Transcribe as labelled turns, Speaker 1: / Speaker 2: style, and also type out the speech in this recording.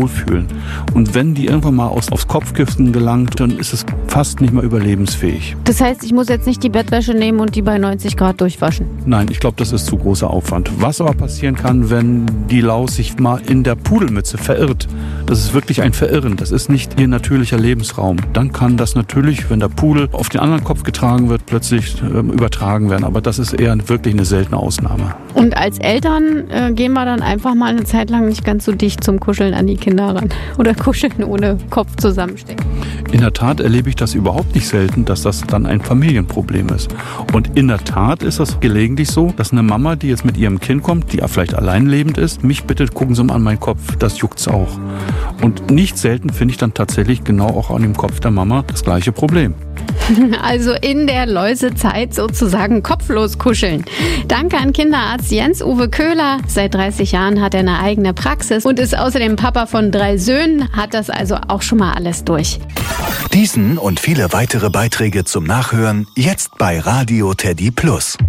Speaker 1: wohlfühlen. Und wenn die irgendwann mal aufs Kopfkissen gelangt, dann ist es fast nicht mehr überlebensfähig.
Speaker 2: Das heißt, ich muss jetzt nicht die Bettwäsche nehmen und die bei 90 Grad durchwaschen?
Speaker 1: Nein, ich glaube, das ist zu großer Aufwand. Was aber passieren kann, wenn die Laus sich mal in der Pudelmütze verirrt, das ist wirklich ein Verirren, das ist nicht ihr natürlicher Lebensraum. Dann kann das natürlich, wenn der Pudel auf den anderen Kopf getragen wird, plötzlich übertragen werden. Aber das ist eher wirklich eine seltene Ausnahme.
Speaker 2: Und als Eltern gehen wir dann einfach mal eine Zeit lang nicht ganz so dicht zum Kuscheln an die Kinder ran. Oder kuscheln ohne Kopf zusammenstecken.
Speaker 1: In der Tat erlebe ich das überhaupt nicht selten, dass das dann ein Familienproblem ist. Und in der Tat ist das gelegentlich so, dass eine Mama, die jetzt mit ihrem Kind kommt, die vielleicht allein lebend ist, mich bittet, gucken Sie mal an meinen Kopf, das juckt's auch. Und nicht selten finde ich dann tatsächlich genau auch an dem Kopf der Mama das gleiche Problem.
Speaker 2: Also in der Läusezeit sozusagen kopflos kuscheln. Danke an Kinderarzt Jens-Uwe Köhler. Seit 30 Jahren hat er eine eigene Praxis und ist außerdem Papa von 3 Söhnen, hat das also auch schon mal alles durch.
Speaker 3: Diesen und viele weitere Beiträge zum Nachhören jetzt bei Radio Teddy Plus.